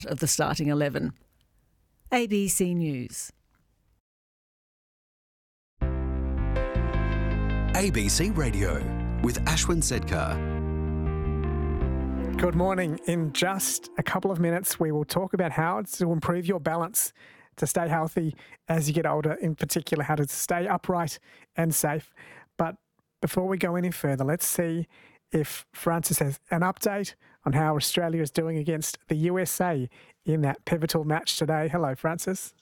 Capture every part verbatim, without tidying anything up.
of the starting eleven. A B C News. A B C Radio with Ashwin Sedkar. Good morning. In just a couple of minutes, we will talk about how to improve your balance to stay healthy as you get older, in particular how to stay upright and safe. But before we go any further, let's see if Francis has an update on how Australia is doing against the U S A in that pivotal match today. Hello, Francis.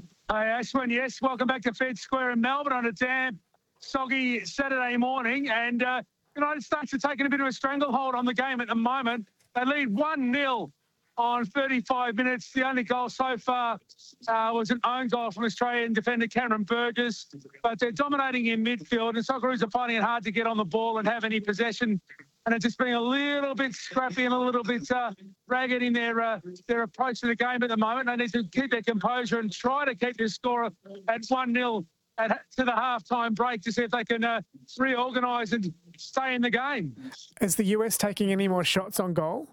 Hi, Ashwin. Yes, welcome back to Fed Square in Melbourne on a damn soggy Saturday morning. And uh, United States are taking a bit of a stranglehold on the game at the moment. They lead one nil on thirty-five minutes. The only goal so far uh, was an own goal from Australian defender Cameron Burgess. But they're dominating in midfield, and Socceroos are finding it hard to get on the ball and have any possession. And it's just being a little bit scrappy and a little bit uh, ragged in their uh, their approach to the game at the moment. They need to keep their composure and try to keep their score at one nil at, to the half-time break to see if they can uh, reorganise and stay in the game. Is the U S taking any more shots on goal?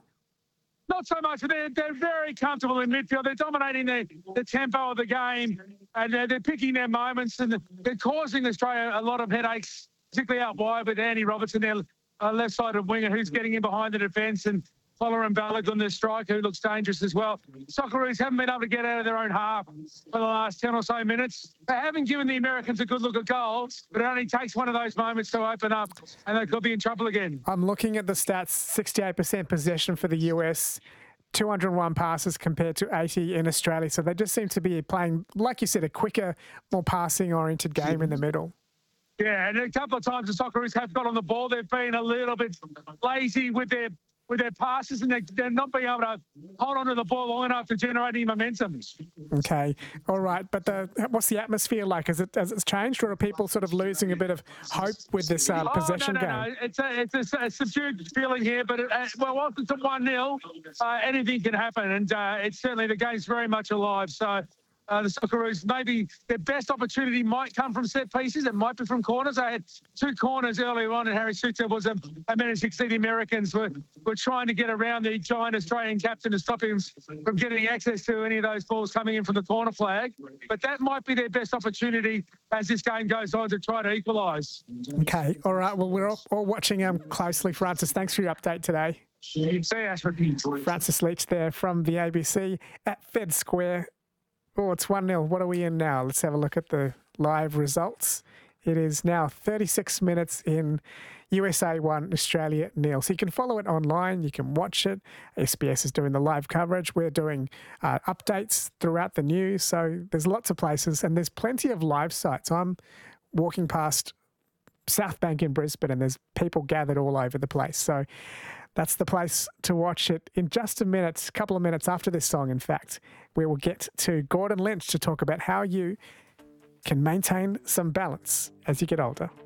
Not so much, but they're, they're very comfortable in midfield. They're dominating the, the tempo of the game, and they're, they're picking their moments, and they're causing Australia a lot of headaches, particularly out wide with Andy Robertson, their uh, left-sided winger, who's getting in behind the defence, and Folarin Balogun, the striker, who looks dangerous as well. Socceroos haven't been able to get out of their own half for the last ten or so minutes. They haven't given the Americans a good look at goal, but it only takes one of those moments to open up, and they could be in trouble again. I'm looking at the stats, sixty-eight percent possession for the U S, two hundred one passes compared to eighty in Australia. So they just seem to be playing, like you said, a quicker, more passing-oriented game in the middle. Yeah, and a couple of times the Socceroos have got on the ball. They've been a little bit lazy with their with their passes, and they're, they're not being able to hold on to the ball long enough to generate any momentum. Okay, all right. But the, what's the atmosphere like? Has it has it changed, or are people sort of losing a bit of hope with this uh, oh, possession no, no, game? No. It's a, it's a, a subdued feeling here, but it, uh, well, once it's at one nil, uh, anything can happen, and uh, it's certainly the game's very much alive. So uh, the Socceroos, maybe their best opportunity might come from set pieces. It might be from corners. They had two corners earlier on, and Harry Suter was a, a managed to succeed. The Americans were, were trying to get around the giant Australian captain to stop him from getting access to any of those balls coming in from the corner flag. But that might be their best opportunity as this game goes on to try to equalise. Okay, all right. Well, we're all, all watching um, closely. Francis, thanks for your update today. See you, Francis Leach there from the A B C at Fed Square. Oh, it's one nil. What are we in now? Let's have a look at the live results. It is now thirty-six minutes in. U S A one, Australia nil. So you can follow it online. You can watch it. S B S is doing the live coverage. We're doing uh, updates throughout the news. So there's lots of places, and there's plenty of live sites. I'm walking past South Bank in Brisbane, and there's people gathered all over the place. So that's the place to watch it. In just a minute, a couple of minutes after this song, in fact, we will get to Gordon Lynch to talk about how you can maintain some balance as you get older.